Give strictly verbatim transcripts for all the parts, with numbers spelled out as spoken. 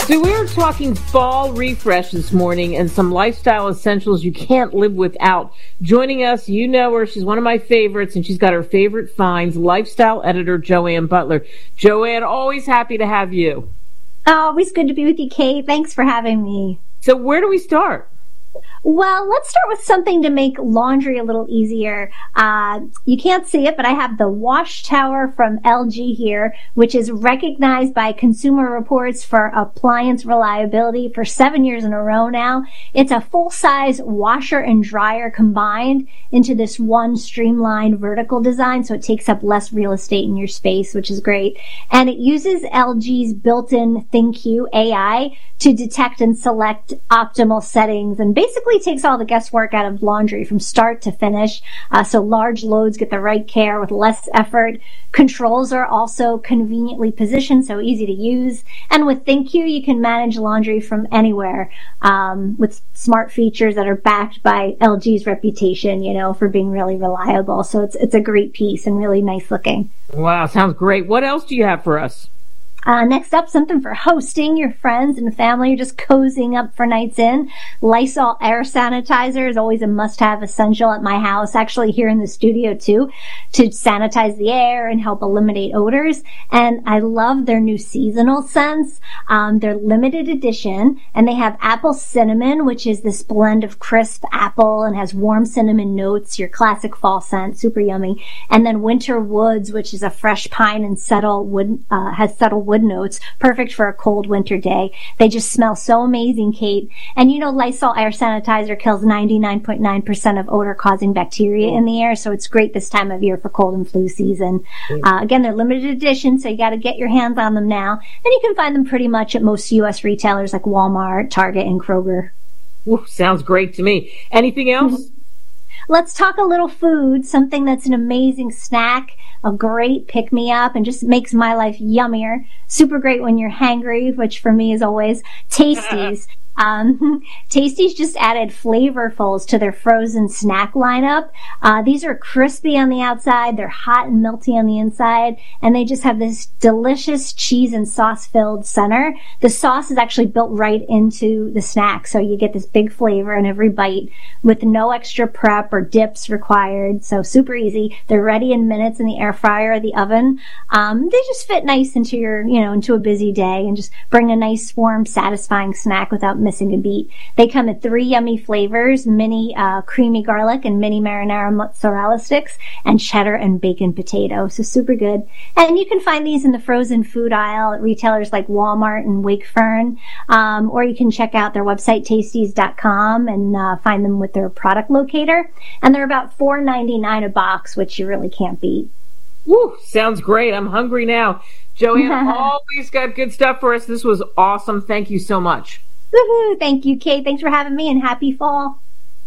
So we're talking fall refresh this morning and some lifestyle essentials you can't live without. Joining us, you know her, she's one of my favorites, and she's got her favorite finds, lifestyle editor Joanne Butler. Joanne, always happy to have you. Oh, always good to be with you, Kate. Thanks for having me. So where do we start? Well, let's start with something to make laundry a little easier. Uh, you can't see it, but I have the Wash Tower from L G here, which is recognized by Consumer Reports for appliance reliability for seven years in a row now. It's a full-size washer and dryer combined into this one streamlined vertical design, so it takes up less real estate in your space, which is great. And it uses L G's built-in ThinQ A I to detect and select optimal settings, and basically takes all the guesswork out of laundry from start to finish. Uh, so large loads get the right care with less effort. Controls are also conveniently positioned, so easy to use. And with ThinQ, you can manage laundry from anywhere um, with smart features that are backed by L G's reputation, you know, for being really reliable. So it's it's a great piece and really nice looking. Wow, sounds great. What else do you have for us? Uh, next up, something for hosting your friends and family. You're just cozying up for nights in. Lysol air sanitizer is always a must-have essential at my house, actually here in the studio too, to sanitize the air and help eliminate odors. And I love their new seasonal scents. Um, they're limited edition, and they have apple cinnamon, which is this blend of crisp apple and has warm cinnamon notes, your classic fall scent, super yummy. And then winter woods, which is a fresh pine and subtle wood, uh, has subtle wood notes, perfect for a cold winter day. They just smell so amazing, Kate. And you know, Lysol air sanitizer kills ninety-nine point nine percent of odor-causing bacteria in the air, so it's great this time of year for cold and flu season. Uh, again, they're limited edition, so you got to get your hands on them now. And you can find them pretty much at most U S retailers like Walmart, Target, and Kroger. Ooh, sounds great to me. Anything else? Let's talk a little food, something that's an amazing snack, a great pick-me-up, and just makes my life yummier. Super great when you're hangry, which for me is always Tasties. Um, Tasties just added flavorfuls to their frozen snack lineup. Uh, these are crispy on the outside, they're hot and melty on the inside, and they just have this delicious cheese and sauce-filled center. The sauce is actually built right into the snack, so you get this big flavor in every bite with no extra prep or dips required. So super easy. They're ready in minutes in the air fryer or the oven. Um, they just fit nice into your, you know, into a busy day and just bring a nice, warm, satisfying snack without missing a beat. They come in three yummy flavors: mini uh, creamy garlic and mini marinara mozzarella sticks, and cheddar and bacon potato. So super good. And you can find these in the frozen food aisle at retailers like Walmart and Wakefern, um, or you can check out their website tasties dot com and uh, find them with their product locator. And they're about four ninety-nine a box, which you really can't beat. Woo, sounds great. I'm hungry now. Joanne always got good stuff for us. This was awesome. Thank you so much. Woohoo! Thank you, Kate. Thanks for having me, and happy fall.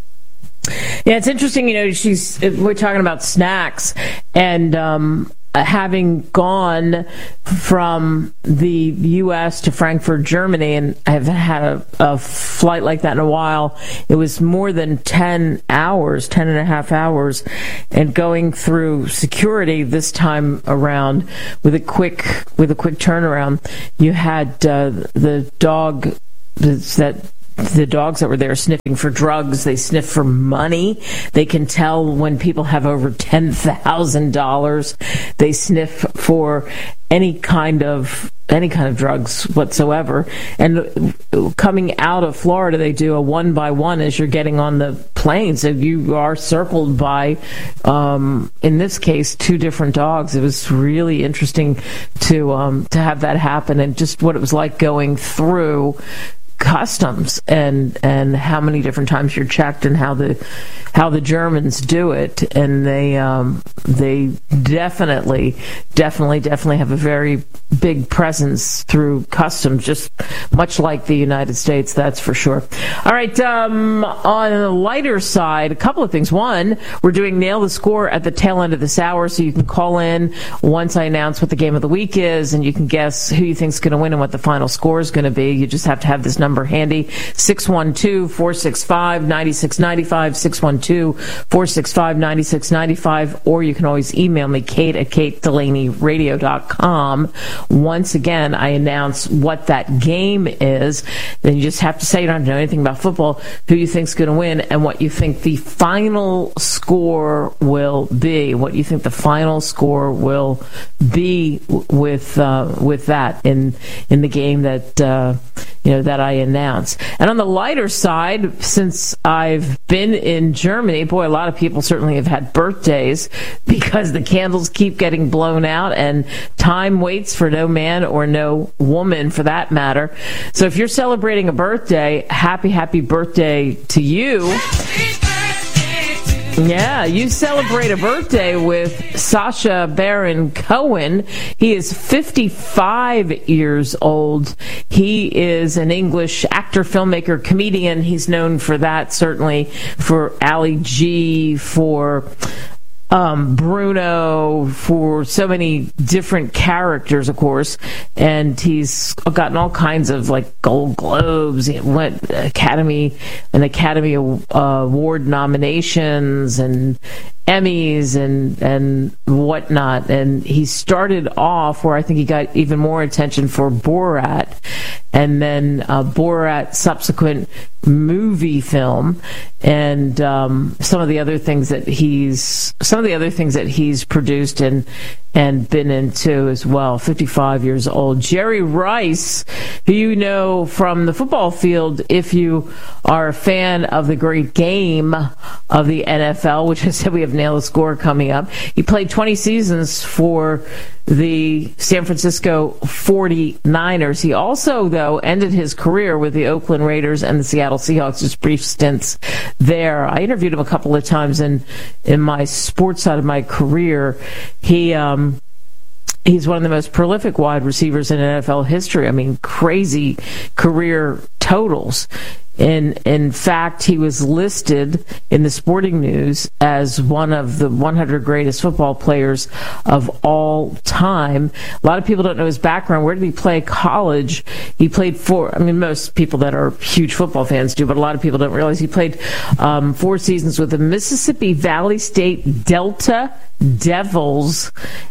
Yeah, it's interesting. You know, she's we're talking about snacks, and um, having gone from the U S to Frankfurt, Germany, and I've had a, a flight like that in a while. It was more than ten hours, ten and a half hours, and going through security this time around with a quick with a quick turnaround. You had uh, the dog. that the dogs that were there sniffing for drugs. They sniff for money. They can tell when people have over ten thousand dollars. They sniff for any kind of any kind of drugs whatsoever. And coming out of Florida, they do a one by one as you're getting on the plane. So you are circled by, um, in this case, two different dogs. It was really interesting to um, to have that happen, and just what it was like going through customs and and how many different times you're checked, and how the how the Germans do it. And they um they definitely definitely definitely have a very big presence through customs, just much like the United States, that's for sure. All right, um on the lighter side, a couple of things. One, we're doing Nail the Score at the tail end of this hour, so you can call in once I announce what the game of the week is, and you can guess who you think's going to win and what the final score is going to be. You just have to have this number number handy, six one two, four six five, nine six nine five, six one two, four six five, nine six nine five, or you can always email me, Kate at kate delaney radio dot com. Once again, I announce what that game is. Then you just have to say, you don't have to know anything about football, who you think's going to win, and what you think the final score will be, what you think the final score will be with uh, with that in in the game that uh, you know that I announce. And on the lighter side, since I've been in Germany, boy, a lot of people certainly have had birthdays because the candles keep getting blown out, and time waits for no man or no woman, for that matter. So if you're celebrating a birthday, happy happy birthday to you. Yeah, you celebrate a birthday with Sacha Baron Cohen. He is fifty-five years old. He is an English actor, filmmaker, comedian. He's known for that, certainly, for Ali G, for Um, Bruno, for so many different characters, of course, and he's gotten all kinds of like Gold Globes, he went Academy, an Academy uh, Award nominations and Emmys and and whatnot. And he started off where I think he got even more attention for Borat, and then uh, Borat subsequent movie film, and um, some of the other things that he's some of the other things that he's produced and and been into as well. fifty-five years old. Jerry Rice, who you know from the football field if you are a fan of the great game of the N F L, which I said we have Nail the Score coming up. He played twenty seasons for the San Francisco forty-niners. He also, though, ended his career with the Oakland Raiders and the Seattle Seahawks, just brief stints there. I interviewed him a couple of times in, in my sports side of my career. He, um, He's one of the most prolific wide receivers in N F L history. I mean, crazy career totals. In in fact, he was listed in the Sporting News as one of the one hundred greatest football players of all time. A lot of people don't know his background. Where did he play college? He played for, I mean, most people that are huge football fans do, but a lot of people don't realize he played um, four seasons with the Mississippi Valley State Delta Devils,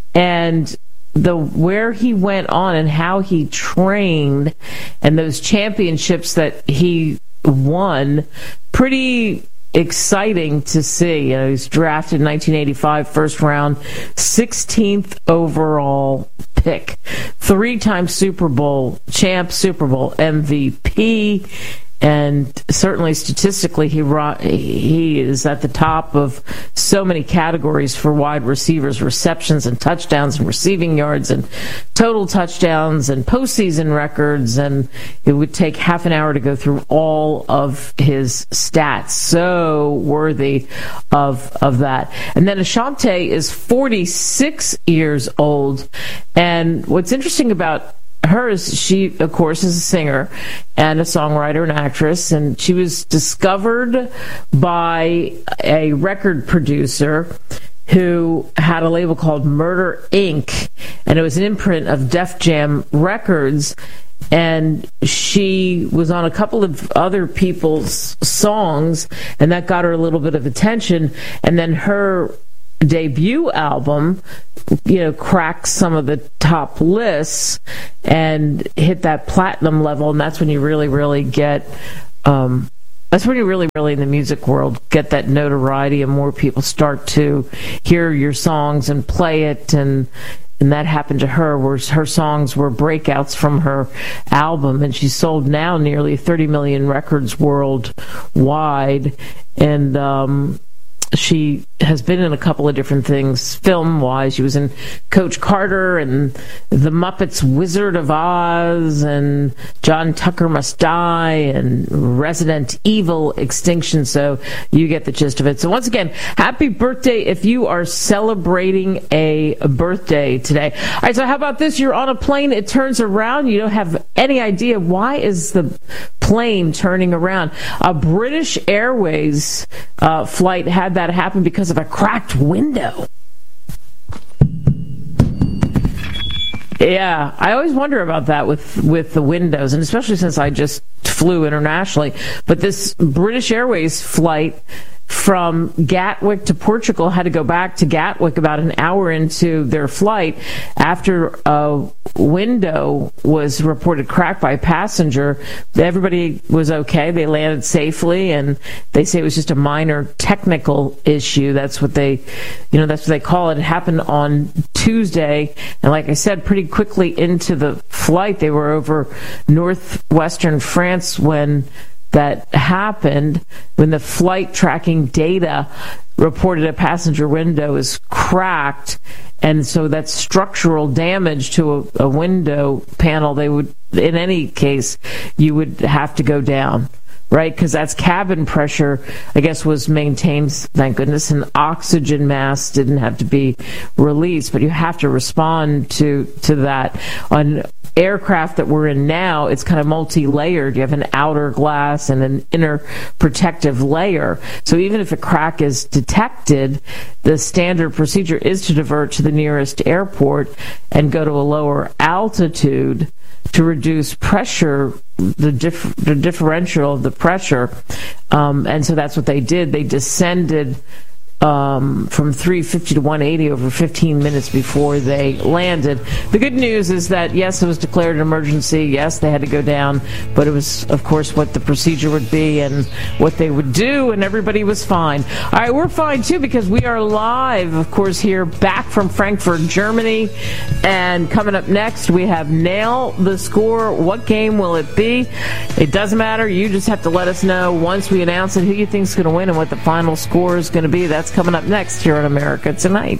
and the where he went on and how he trained and those championships that he won, pretty exciting to see. You know, he was drafted in nineteen eighty-five, first round, sixteenth overall pick, three-time Super Bowl champ, Super Bowl M V P, and certainly statistically he he is at the top of so many categories for wide receivers: receptions and touchdowns and receiving yards and total touchdowns and postseason records. And it would take half an hour to go through all of his stats. So worthy of of that. And then Ashanti is forty-six years old. And what's interesting about her is she, of course, is a singer and a songwriter and actress, and she was discovered by a record producer who had a label called Murder Incorporated, and it was an imprint of Def Jam Records, and she was on a couple of other people's songs, and that got her a little bit of attention. And then her debut album, you know, cracked some of the top lists and hit that platinum level, and that's when you really, really get, um, that's when you really, really in the music world get that notoriety, and more people start to hear your songs and play it, and and that happened to her, where her songs were breakouts from her album, and she's sold now nearly thirty million records worldwide, and um, she has been in a couple of different things film-wise. She was in Coach Carter and The Muppets Wizard of Oz and John Tucker Must Die and Resident Evil Extinction, so you get the gist of it. So once again, happy birthday if you are celebrating a birthday today. All right, so how about this? You're on a plane, it turns around, you don't have any idea why is the plane turning around. A British Airways uh, flight had that happen because of a cracked window. Yeah, I always wonder about that with, with the windows, and especially since I just flew internationally. But this British Airways flight from Gatwick to Portugal had to go back to Gatwick about an hour into their flight after a window was reported cracked by a passenger. Everybody was okay. They landed safely, and they say it was just a minor technical issue. That's what they, you know, that's what they call it. It happened on Tuesday, and like I said, pretty quickly into the flight, they were over northwestern France when that happened, when the flight tracking data reported a passenger window is cracked, and so that's structural damage to a, a window panel. They would, in any case, you would have to go down, right? Because that's cabin pressure, I guess, was maintained, thank goodness, and oxygen masks didn't have to be released, but you have to respond to, to that. On aircraft that we're in now, it's kind of multi-layered. You have an outer glass and an inner protective layer. So even if a crack is detected, the standard procedure is to divert to the nearest airport and go to a lower altitude to reduce pressure, the, dif- the differential of the pressure. Um, and so that's what they did. They descended Um, from three fifty to one eighty over fifteen minutes before they landed. The good news is that, yes, it was declared an emergency. Yes, they had to go down, but it was, of course, what the procedure would be and what they would do, and everybody was fine. All right, we're fine, too, because we are live, of course, here back from Frankfurt, Germany. And coming up next, we have Nail the Score. What game will it be? It doesn't matter. You just have to let us know once we announce it who you think is going to win and what the final score is going to be. That's coming up next here on America Tonight.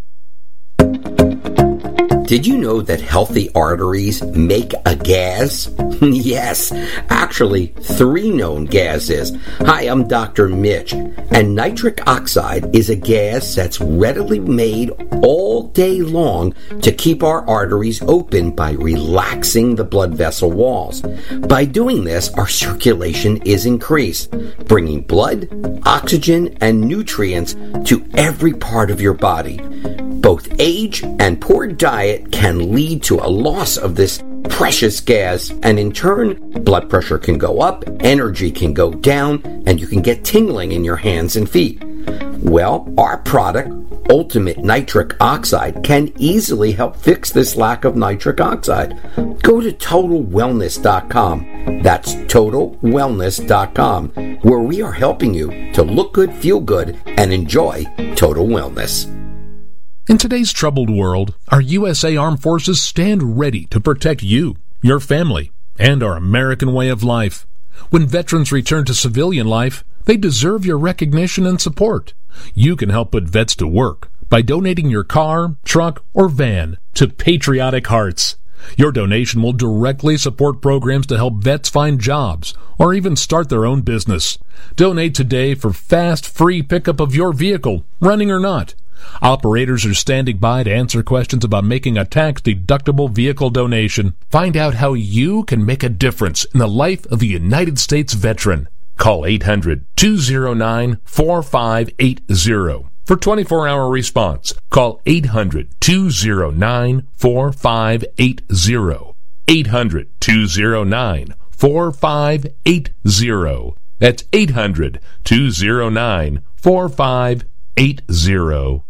Did you know that healthy arteries make a gas? Yes, actually, three known gases. Hi, I'm Doctor Mitch, and nitric oxide is a gas that's readily made all day long to keep our arteries open by relaxing the blood vessel walls. By doing this, our circulation is increased, bringing blood, oxygen, and nutrients to every part of your body. Both age and poor diet can lead to a loss of this precious gas, and in turn, blood pressure can go up, energy can go down, and you can get tingling in your hands and feet. Well, our product, Ultimate Nitric Oxide, can easily help fix this lack of nitric oxide. Go to total wellness dot com. That's total wellness dot com, where we are helping you to look good, feel good, and enjoy total wellness. In today's troubled world, our U S A Armed Forces stand ready to protect you, your family, and our American way of life. When veterans return to civilian life, they deserve your recognition and support. You can help put vets to work by donating your car, truck, or van to Patriotic Hearts. Your donation will directly support programs to help vets find jobs or even start their own business. Donate today for fast, free pickup of your vehicle, running or not. Operators are standing by to answer questions about making a tax-deductible vehicle donation. Find out how you can make a difference in the life of a United States veteran. Call eight hundred, two oh nine, four five eight oh for twenty-four hour response. Call eight hundred, two oh nine, four five eight oh. eight hundred, two oh nine, four five eight oh. That's eight hundred, two oh nine, four five eight oh.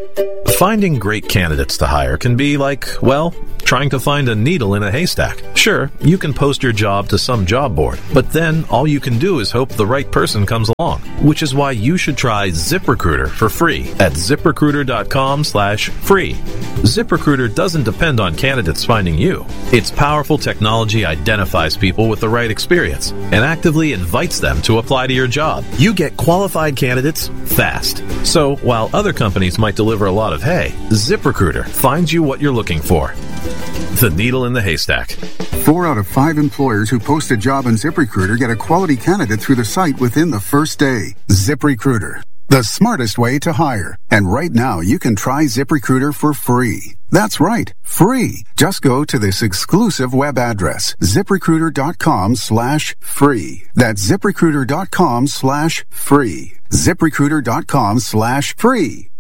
Finding great candidates to hire can be like, well, trying to find a needle in a haystack. Sure, you can post your job to some job board, but then all you can do is hope the right person comes along, which is why you should try ZipRecruiter for free at ZipRecruiter.com slash free. ZipRecruiter doesn't depend on candidates finding you. Its powerful technology identifies people with the right experience and actively invites them to apply to your job. You get qualified candidates fast. So while other companies might deliver a lot of hay, ZipRecruiter finds you what you're looking for. The needle in the haystack. Four out of five employers who post a job on ZipRecruiter get a quality candidate through the site within the first day. ZipRecruiter, the smartest way to hire. And right now, you can try ZipRecruiter for free. That's right, free. Just go to this exclusive web address, ZipRecruiter.com slash free. That's ZipRecruiter.com slash free. ZipRecruiter.com slash free.